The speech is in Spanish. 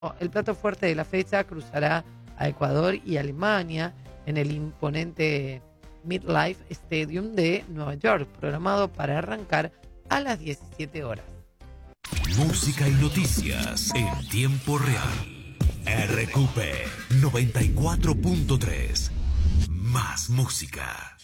El plato fuerte de la fecha cruzará a Ecuador y Alemania en el imponente MetLife Stadium de Nueva York, programado para arrancar a las 17 horas. Música y noticias en tiempo real. RQP 94.3. Más música.